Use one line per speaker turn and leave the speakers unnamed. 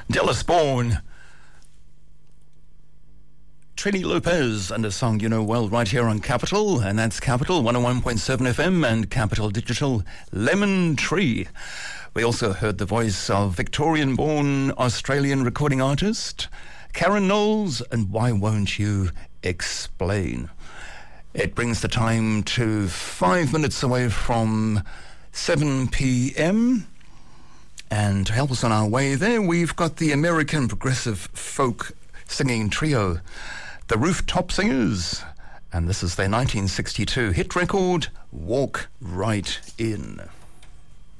Dallas Bourne, Trini Lopez, and a song you know well right here on Capital, and that's Capital 101.7 FM and Capital Digital, Lemon Tree. We also heard the voice of Victorian-born Australian recording artist Karen Knowles, and Why Won't You Explain? It brings the time to 5 minutes away from 7 p.m. And to help us on our way there, we've got the American progressive folk singing trio, the Rooftop Singers. And this is their 1962 hit record, Walk Right In.